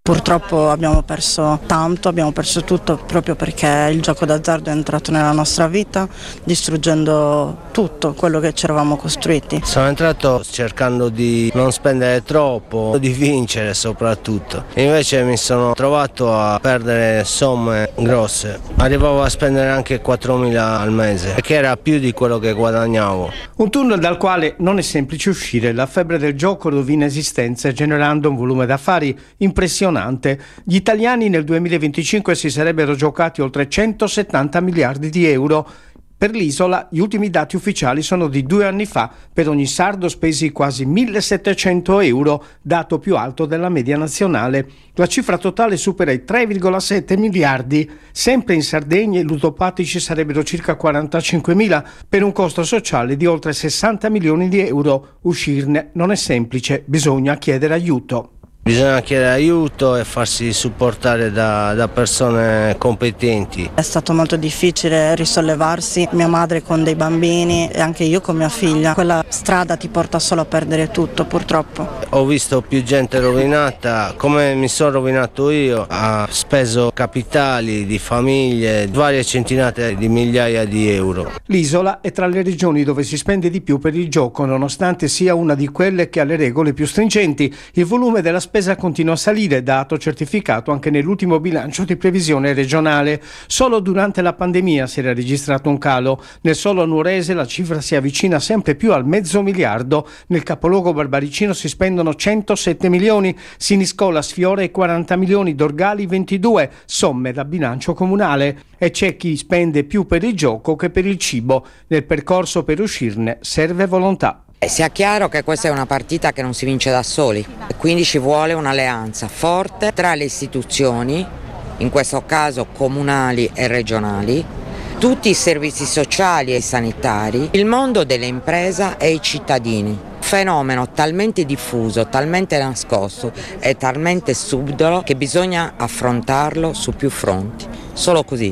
Purtroppo abbiamo perso tanto, abbiamo perso tutto proprio perché il gioco d'azzardo è entrato nella nostra vita, distruggendo tutto quello che ci eravamo costruiti. Sono entrato cercando di non spendere troppo, di vincere soprattutto. Invece mi sono trovato a perdere somme grosse. Arrivavo a spendere anche 4.000 al mese, che era più di quello che guadagnavo. Un tunnel dal quale non è semplice uscire. La febbre del gioco rovina esistenze generando un volume d'affari impressionante. Gli italiani nel 2025 si sarebbero giocati oltre 170 miliardi di euro. Per l'isola gli ultimi dati ufficiali sono di 2 anni fa. Per ogni sardo spesi quasi 1.700 euro, dato più alto della media nazionale. La cifra totale supera i 3,7 miliardi. Sempre in Sardegna i ludopatici sarebbero circa 45.000 per un costo sociale di oltre 60 milioni di euro. Uscirne non è semplice, bisogna chiedere aiuto. Bisogna chiedere aiuto e farsi supportare da persone competenti. È stato molto difficile risollevarsi, mia madre con dei bambini e anche io con mia figlia. Quella strada ti porta solo a perdere tutto, purtroppo. Ho visto più gente rovinata, come mi sono rovinato io, ha speso capitali di famiglie, varie centinaia di migliaia di euro. L'isola è tra le regioni dove si spende di più per il gioco, nonostante sia una di quelle che ha le regole più stringenti. Il volume della spesa continua a salire, dato certificato anche nell'ultimo bilancio di previsione regionale. Solo durante la pandemia si era registrato un calo. Nel solo nuorese la cifra si avvicina sempre più al $500 milioni. Nel capoluogo barbaricino si spendono 107 milioni, Siniscola sfiora i 40 milioni, Dorgali 22, somme da bilancio comunale. E c'è chi spende più per il gioco che per il cibo. Nel percorso per uscirne serve volontà. Sia chiaro che questa è una partita che non si vince da soli, quindi ci vuole un'alleanza forte tra le istituzioni, in questo caso comunali e regionali, tutti i servizi sociali e sanitari, il mondo delle imprese e i cittadini. Fenomeno talmente diffuso, talmente nascosto e talmente subdolo che bisogna affrontarlo su più fronti. Solo così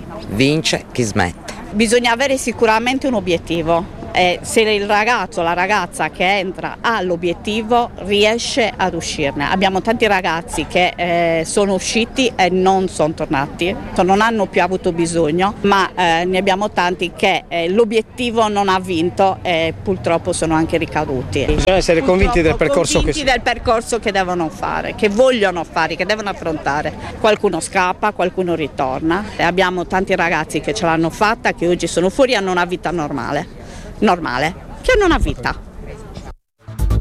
vince chi smette. Bisogna avere sicuramente un obiettivo. Se il ragazzo o la ragazza che entra ha l'obiettivo riesce ad uscirne. Abbiamo tanti ragazzi che sono usciti e non sono tornati, non hanno più avuto bisogno, ma ne abbiamo tanti che l'obiettivo non ha vinto e purtroppo sono anche ricaduti. Bisogna essere convinti del percorso che devono fare, che vogliono fare, che devono affrontare. Qualcuno scappa, qualcuno ritorna. Abbiamo tanti ragazzi che ce l'hanno fatta, che oggi sono fuori e hanno una vita normale, che hanno una vita.